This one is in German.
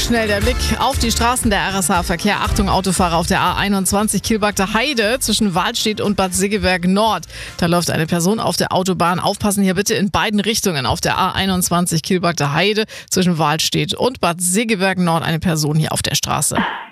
schnell der Blick auf die Straßen der RSH-Verkehr. Achtung, Autofahrer auf der A21 Kilbagter Heide zwischen Wahlstedt und Bad Segeberg Nord. Da läuft eine Person auf der Autobahn. Aufpassen hier bitte in beiden Richtungen. Auf der A21 Kilbagter Heide zwischen Wahlstedt und Bad Segeberg Nord eine Person hier auf der Straße.